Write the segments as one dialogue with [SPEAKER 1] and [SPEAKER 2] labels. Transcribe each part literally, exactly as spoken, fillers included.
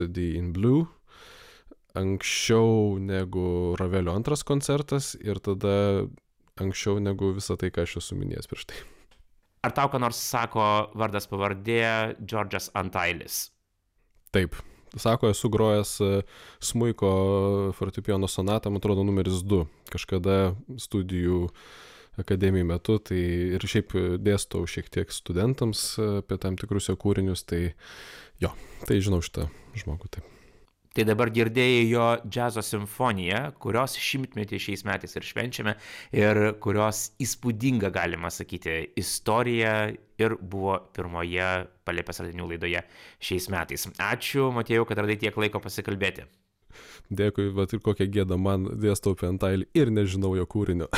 [SPEAKER 1] The in Blue anksčiau negu Ravelio antras koncertas ir tada anksčiau negu visą tai, ką aš esu minėjęs prieš tai.
[SPEAKER 2] Ar tau ką nors sako vardas pavardė Džordžas Antailis?
[SPEAKER 1] Taip. Sako, esu grojęs smuiko fortepijono sonatą, man atrodo, numeris du, kažkada studijų akademijų metu, tai ir šiaip dėstau šiek tiek studentams apie tam tikrus jo kūrinius, tai jo, tai žinau šitą žmogų, taip.
[SPEAKER 2] Tai dabar girdėjai jo džiazo simfoniją, kurios šimtmetį šiais metais ir švenčiame ir kurios įspūdinga, galima sakyti, istorija ir buvo pirmoje Palėpės radinių laidoje šiais metais. Ačiū, Motiejau, kad radai tiek laiko pasikalbėti.
[SPEAKER 1] Dėkui, bet ir kokią gėdą man dėstau apie Antailį ir nežinau jo kūrinio.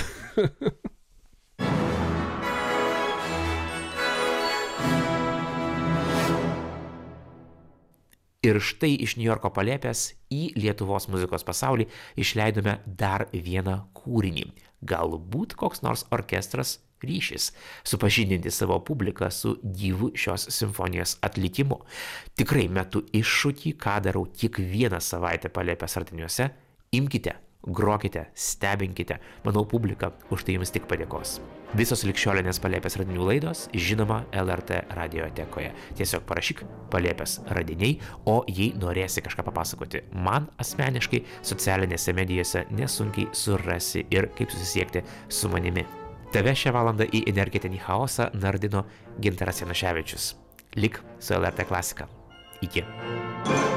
[SPEAKER 2] Ir štai iš Niujorko Palėpės į Lietuvos muzikos pasaulį išleidome dar vieną kūrinį. Galbūt koks nors orkestras ryšis supažindinti savo publiką su gyvu šios simfonijos atlikimu. Tikrai metu iššūkį, ką darau kiekvieną savaitę Palėpės radiniuose. Imkite, grokite, stebinkite. Manau, publika už tai jums tik padėkos. Visos ligšiolinės Palėpės radinių laidos, žinoma, L R T radiotekoje. Tiesiog parašyk Palėpės radiniai, o jei norėsi kažką papasakoti man asmeniškai, socialinėse medijose nesunkiai surasi ir kaip susisiekti su manimi. Tave šią valandą į energetinį chaosą nardino Gintaras Januševičius. Lik su L R T klasika. Iki.